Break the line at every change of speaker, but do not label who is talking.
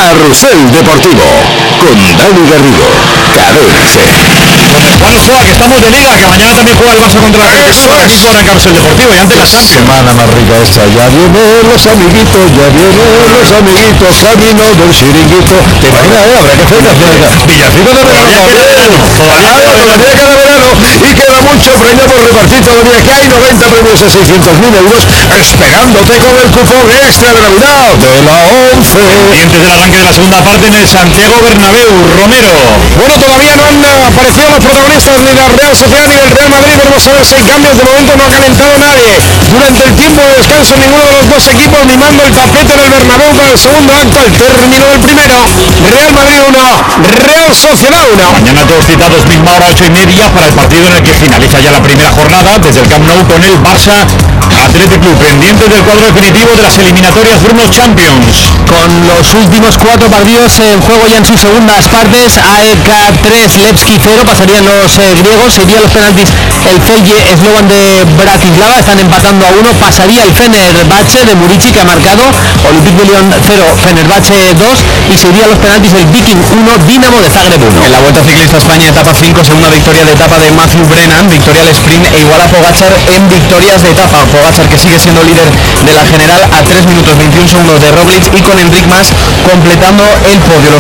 Carrusel Deportivo con Dani Garrido, Cadena Ser.
Juan Escobar, que estamos de liga, que mañana también juega el Barça contra el Atlético aquí fuera en Carrusel Deportivo y antes la Champions.
Semana más rica esta, ya vienen los amiguitos, camino del chiringuito. ¿Te imaginas? Habrá que hacer villancico de verano. Todavía queda verano y queda mucho premio por repartir todavía, que hay 90 premios a 600.000 euros esperándote con el cupón extra de Navidad de la 11.
Pendientes del arranque de la segunda parte en el Santiago Bernabéu. Romero.
Bueno, todavía no han aparecido los protagonistas ni la Real Sociedad ni el Real Madrid. Veremos a ver si hay cambios. De momento no ha calentado nadie durante el tiempo de descanso ninguno de los dos equipos, mimando el tapete en el Bernabéu para el segundo acto al término del primero. Real Madrid 1, Real Sociedad 1.
Mañana todos citados, misma hora, 8:30, para el partido en el que finaliza ya la primera jornada desde el Camp Nou con el Barça Athletic Club, pendiente del cuadro definitivo de las eliminatorias Bruno Champions.
Con los últimos 4 partidos en juego ya en sus segundas partes, AEK 3, Levski 0, pasarían los griegos, serían los penaltis el Celje Slovan de Bratislava, están empatando a 1, pasaría el Fenerbahce de Murici, que ha marcado, Olympique de Lyon 0, Fenerbahce 2, y serían los penaltis el Viking 1, Dinamo de Zagreb 1.
En la Vuelta Ciclista España, etapa 5, segunda victoria de etapa de Matthew Brennan, victoria al sprint e igual a Pogačar en victorias de etapa. Pogačar, que sigue siendo líder de la general a 3 minutos 21 segundos de Roglic, y con Enric Mas completando el podio. Los